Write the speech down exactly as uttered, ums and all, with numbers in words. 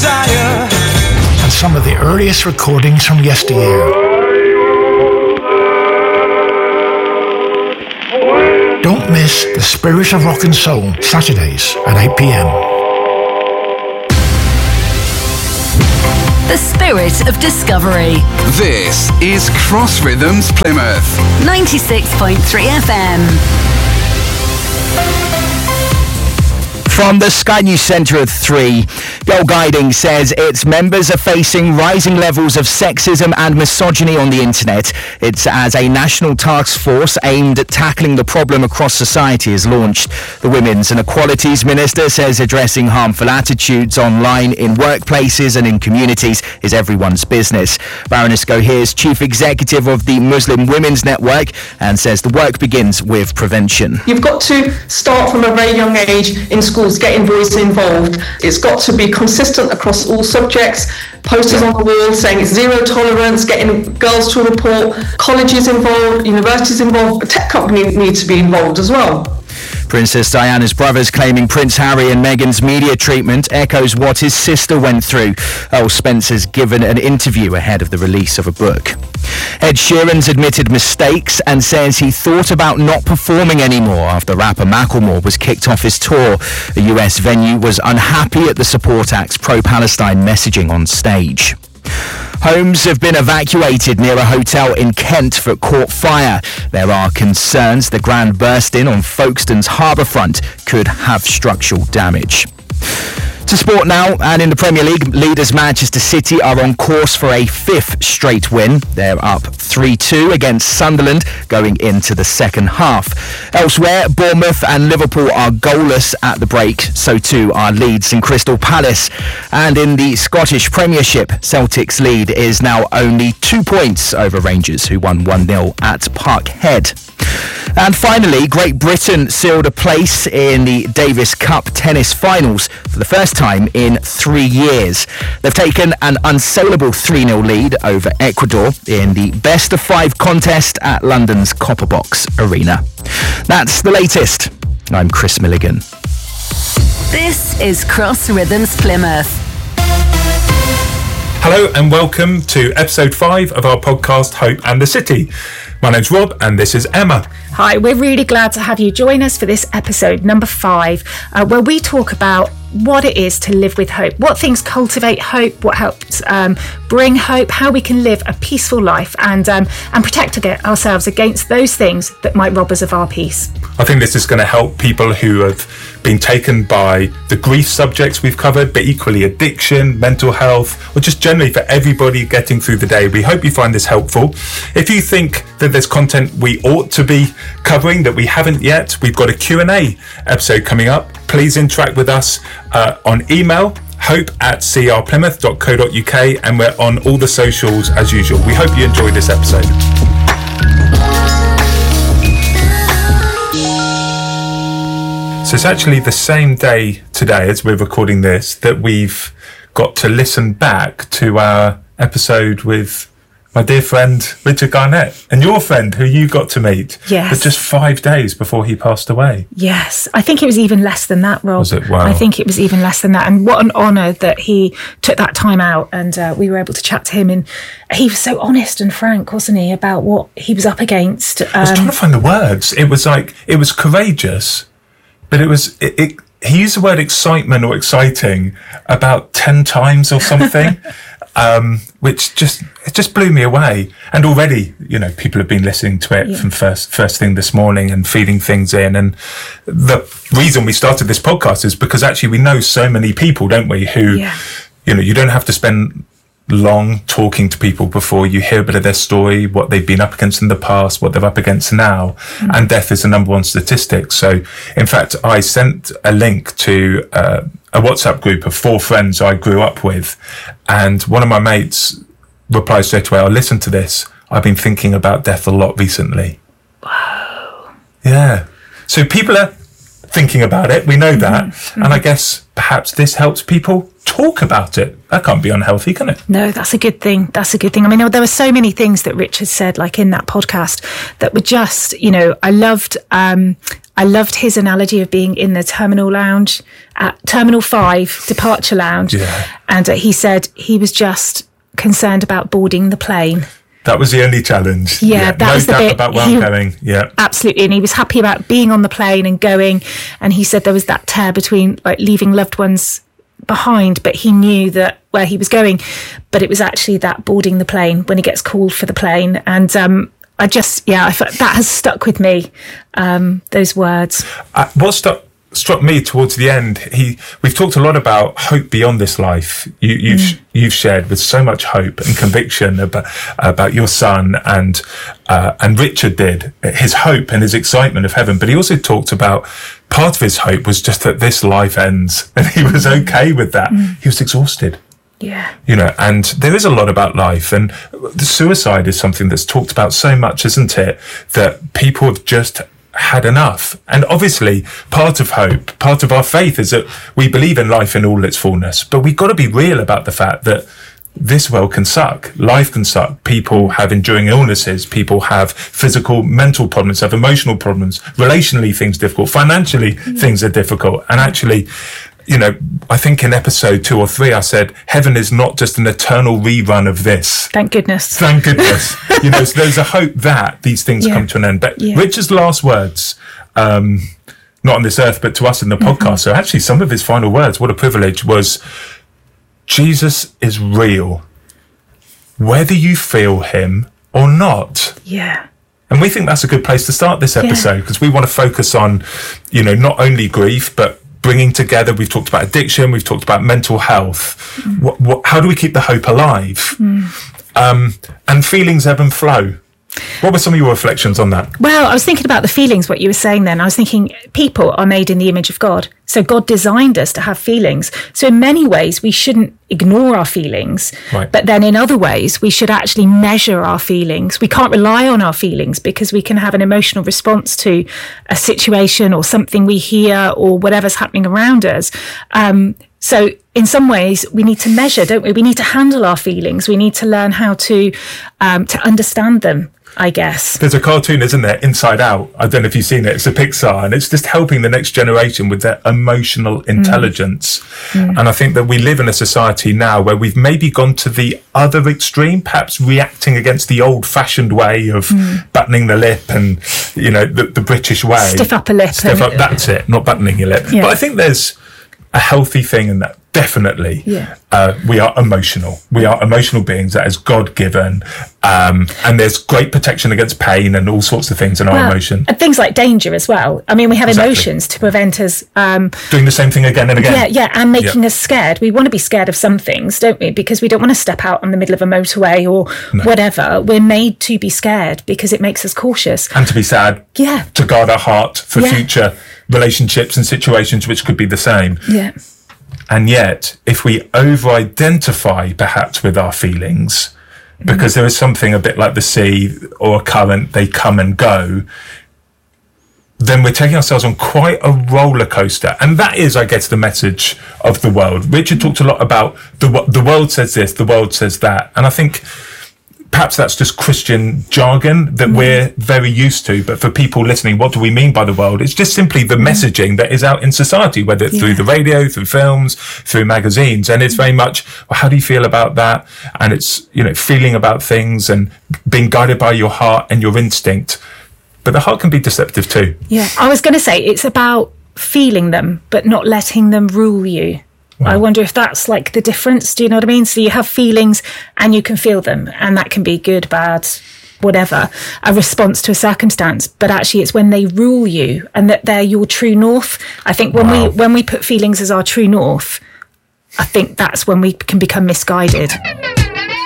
desire. And some of the earliest recordings from yesteryear. Don't miss The Spirit of Rock and Soul, Saturdays at eight p.m. The spirit of discovery. This is Cross Rhythms Plymouth. ninety-six point three F M. From the Sky News Centre at three, Girl Guiding says its members are facing rising levels of sexism and misogyny on the internet. It's as a national task force aimed at tackling the problem across society is launched. The Women's and Equalities Minister says addressing harmful attitudes online in workplaces and in communities is everyone's business. Baroness Gohir is Chief Executive of the Muslim Women's Network and says the work begins with prevention. You've got to start from a very young age in schools, getting boys involved. It's got to be consistent across all subjects. Posters on the wall saying it's zero tolerance, getting girls to report, colleges involved, universities involved, a tech company needs to be involved as well. Princess Diana's brothers claiming Prince Harry and Meghan's media treatment echoes what his sister went through. Earl Spencer's given an interview ahead of the release of a book. Ed Sheeran's admitted mistakes and says he thought about not performing anymore after rapper Macklemore was kicked off his tour. The U S venue was unhappy at the support act's pro-Palestine messaging on stage. Homes have been evacuated near a hotel in Kent that caught fire. There are concerns the grand burst-in on Folkestone's harbourfront could have structural damage. To sport now, and in the Premier League, leaders Manchester City are on course for a fifth straight win. They're up three two against Sunderland going into the second half. Elsewhere, Bournemouth and Liverpool are goalless at the break. So too are Leeds and Crystal Palace. And in the Scottish Premiership, Celtic's lead is now only two points over Rangers, who won one nil at Parkhead. And finally, Great Britain sealed a place in the Davis Cup tennis finals for the first time in three years. They've taken an unsaleable three nil lead over Ecuador in the best of five contest at London's Copper Box Arena. That's the latest. I'm Chris Milligan. This is Cross Rhythms Plymouth. Hello and welcome to episode five of our podcast Hope and the City. My name's Rob and this is Emma. Hi, we're really glad to have you join us for this episode number five, uh, where we talk about what it is to live with hope, what things cultivate hope, what helps um, bring hope, how we can live a peaceful life and um, and protect ourselves against those things that might rob us of our peace. I think this is going to help people who have been taken by the grief subjects we've covered, but equally addiction, mental health, or just generally for everybody getting through the day. We hope you find this helpful. If you think that there's content we ought to be covering that we haven't yet, we've got a Q and A episode coming up. Please interact with us uh, on email, hope at c r plymouth dot co dot u k, and we're on all the socials as usual. We hope you enjoyed this episode. So it's actually the same day today as we're recording this that we've got to listen back to our episode with my dear friend Richard Garnett and your friend who you got to meet. Yes. But just five days before he passed away. Yes. I think it was even less than that, Rob. Was it? Wow. I think it was even less than that. And what an honour that he took that time out and uh, we were able to chat to him. And he was so honest and frank, wasn't he, about what he was up against. Um, I was trying to find the words. It was like, it was courageous, but it was, it, it he used the word excitement or exciting about ten times or something. Um, which just it just blew me away. And already, you know, people have been listening to it yeah. from first first thing this morning and feeding things in. And the reason we started this podcast is because actually we know so many people, don't we, who, yeah. you know, you don't have to spend long talking to people before you hear a bit of their story, what they've been up against in the past, what they're up against now. Mm-hmm. And death is the number one statistic. So, in fact, I sent a link to uh, a WhatsApp group of four friends I grew up with. And one of my mates replied straight away, I'll listen to this. I've been thinking about death a lot recently. Wow. Yeah. So people are thinking about it. We know that. Mm-hmm. And I guess perhaps this helps people talk about it. That can't be unhealthy, can it? No, that's a good thing. That's a good thing. I mean, there were so many things that Richard said, like in that podcast, that were just, you know, I loved, um, I loved his analogy of being in the terminal lounge at Terminal five Departure Lounge, Yeah. and uh, he said he was just concerned about boarding the plane. That was the only challenge. Yeah, that no was the doubt bit about where he- I'm going. Yeah. Absolutely, and he was happy about being on the plane and going, and he said there was that tear between like leaving loved ones behind, but he knew that where he was going, but it was actually that boarding the plane when he gets called for the plane. And um I just yeah I thought that has stuck with me, um those words. Uh, what struck struck me towards the end, he we've talked a lot about hope beyond this life. You, you've Mm. you've shared with so much hope and conviction about about your son, and uh, and Richard did, his hope and his excitement of heaven. But he also talked about part of his hope was just that this life ends, and he was okay with that. Mm. He was exhausted. Yeah. You know, and there is a lot about life, and the suicide is something that's talked about so much, isn't it? That people have just had enough. And obviously, part of hope, part of our faith is that we believe in life in all its fullness, but we've got to be real about the fact that this world can suck. Life can suck. People have enduring illnesses. People have physical, mental problems, have emotional problems. Relationally, things difficult. Financially, mm. things are difficult. And actually, you know, I think in episode two or three, I said, heaven is not just an eternal rerun of this. Thank goodness. Thank goodness. You know, so there's a hope that these things Yeah. come to an end. But Yeah. Richard's last words, um, not on this earth, but to us in the Mm-hmm. podcast, so actually some of his final words, what a privilege, was, Jesus is real, whether you feel him or not. Yeah. And we think that's a good place to start this episode, because we want to focus on, you know, not only grief, but bringing together. We've talked about addiction. We've talked about mental health. Mm. What, what, how do we keep the hope alive? Mm. Um, and feelings ebb and flow. What were some of your reflections on that? Well, I was thinking about the feelings, what you were saying then. I was thinking people are made in the image of God. So God designed us to have feelings. So in many ways, we shouldn't ignore our feelings. Right. But then in other ways, we should actually measure our feelings. We can't rely on our feelings because we can have an emotional response to a situation or something we hear or whatever's happening around us. Um, so in some ways, we need to measure, don't we? We need to handle our feelings. We need to learn how to um, to understand them, I guess. There's a cartoon, isn't there, Inside Out? I don't know if you've seen it. It's a Pixar, and it's just helping the next generation with their emotional intelligence. Mm. And I think that we live in a society now where we've maybe gone to the other extreme, perhaps reacting against the old-fashioned way of mm. buttoning the lip and, you know, the, the British way. Stiff upper lip. Stiff and, up, that's it, not buttoning your lip. Yeah. But I think there's a healthy thing in that. Definitely. Yeah. Uh, we are emotional. We are emotional beings that is God given. Um, and there's great protection against pain and all sorts of things in our well, emotion. And things like danger as well. I mean, we have Exactly. emotions to prevent us. Um, Doing the same thing again and again. yeah, yeah, and making Yeah. us scared. We want to be scared of some things, don't we? Because we don't want to step out on the middle of a motorway or No. whatever. We're made to be scared because it makes us cautious. And to be sad. Yeah. To guard our heart for Yeah. future relationships and situations which could be the same. Yeah. And yet, if we over-identify perhaps with our feelings, because there is something a bit like the sea or a current, they come and go, then we're taking ourselves on quite a roller coaster. And that is, I guess, the message of the world. Richard talked a lot about the wo- the world says this, the world says that. And I think perhaps that's just Christian jargon that we're very used to. But for people listening, what do we mean by the world? It's just simply the messaging that is out in society, whether it's Yeah. through the radio, through films, through magazines. And it's very much, well, how do you feel about that? And it's, you know, feeling about things and being guided by your heart and your instinct. But the heart can be deceptive too. Yeah. I was going to say it's about feeling them, but not letting them rule you. I wonder if that's like the difference. Do you know what I mean? So you have feelings and you can feel them, and that can be good, bad, whatever, a response to a circumstance. But actually it's when they rule you and that they're your true north. I think when Wow. we when we put feelings as our true north, I think that's when we can become misguided.